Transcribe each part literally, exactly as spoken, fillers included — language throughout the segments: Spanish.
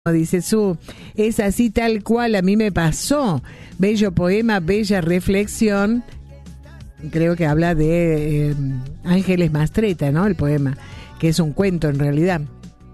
Dice Su, es así tal cual a mí me pasó. Bello poema, bella reflexión. Creo que habla de eh, Ángeles Mastretta, ¿no? El poema, que es un cuento en realidad.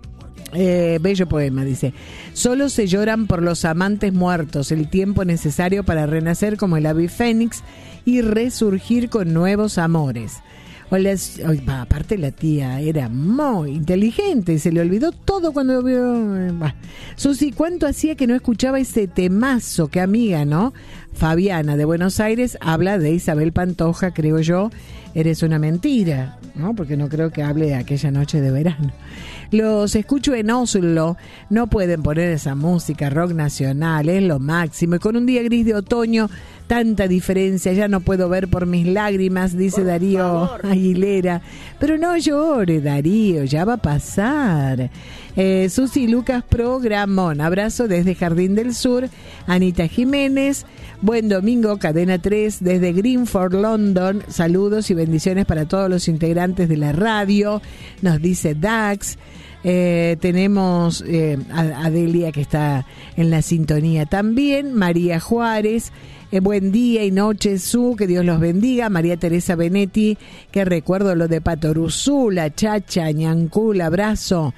Eh, bello poema, dice. Solo se lloran por los amantes muertos, el tiempo necesario para renacer como el ave fénix y resurgir con nuevos amores. O les, oh, aparte la tía era muy inteligente, se le olvidó todo cuando vio. Bah. Susi, ¿cuánto hacía que no escuchaba ese temazo? Qué amiga, ¿no? Fabiana de Buenos Aires habla de Isabel Pantoja, creo yo. Eres una mentira, ¿no? Porque no creo que hable de aquella noche de verano. Los escucho en Oslo, no pueden poner esa música rock nacional, es lo máximo. Y con un día gris de otoño, tanta diferencia, ya no puedo ver por mis lágrimas, dice por Darío favor. Aguilera. Pero no llore, Darío, ya va a pasar. Eh, Susi Lucas, programón. Abrazo desde Jardín del Sur. Anita Jiménez. Buen domingo, Cadena tres, desde Greenford, London. Saludos y bendiciones para todos los integrantes de la radio. Nos dice Dax. Eh, tenemos eh, a Adelia, que está en la sintonía también. María Juárez. Eh, buen día y noche, Su, que Dios los bendiga. María Teresa Benetti, que recuerdo lo de Patoruzú, la Chacha, Ñancul, abrazo.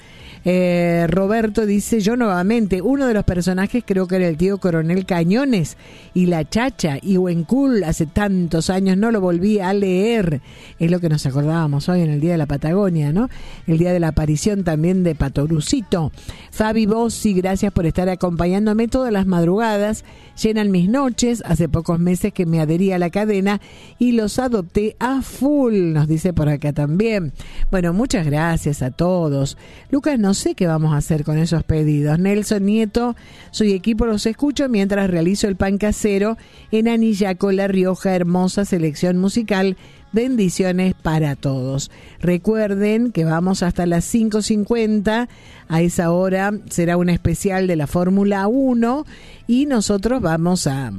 Eh, Roberto dice, yo nuevamente, uno de los personajes creo que era el tío Coronel Cañones y la Chacha y Huencul, hace tantos años no lo volví a leer. Es lo que nos acordábamos hoy en el Día de la Patagonia, ¿no? El día de la aparición también de Patorucito. Fabi Bossi, gracias por estar acompañándome todas las madrugadas, llenan mis noches. Hace pocos meses que me adherí a la cadena y los adopté a full, nos dice por acá también. Bueno, muchas gracias a todos. Lucas, no sé qué vamos a hacer con esos pedidos. Nelson Nieto, soy equipo, los escucho mientras realizo el pan casero en Anillaco, La Rioja, hermosa selección musical. Bendiciones para todos. Recuerden que vamos hasta las cinco cincuenta. A esa hora será un especial de la Fórmula uno y nosotros vamos a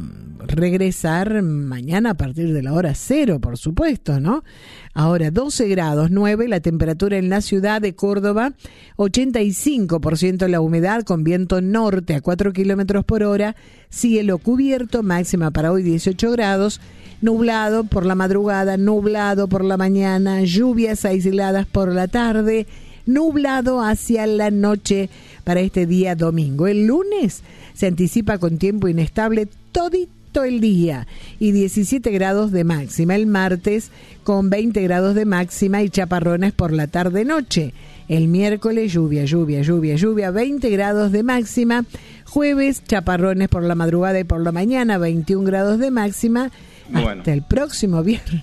regresar mañana a partir de la hora cero, por supuesto, ¿no? Ahora doce grados nueve la temperatura en la ciudad de Córdoba, ochenta y cinco por ciento la humedad con viento norte a cuatro kilómetros por hora, cielo cubierto, máxima para hoy dieciocho grados, nublado por la madrugada, nublado por la mañana, lluvias aisladas por la tarde, nublado hacia la noche para este día domingo. El lunes se anticipa con tiempo inestable todito el día y diecisiete grados de máxima. El martes con veinte grados de máxima y chaparrones por la tarde-noche. El miércoles lluvia, lluvia, lluvia, lluvia, veinte grados de máxima. Jueves chaparrones por la madrugada y por la mañana, veintiún grados de máxima. Bueno. Hasta el próximo viernes,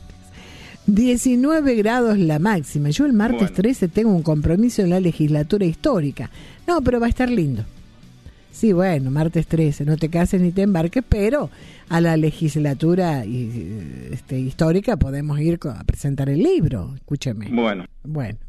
diecinueve grados la máxima. Yo el martes bueno. trece tengo un compromiso en la legislatura histórica. No, pero va a estar lindo. Sí, bueno, martes trece, no te cases ni te embarques, pero a la legislatura este, histórica podemos ir a presentar el libro. Escúcheme. Bueno. Bueno.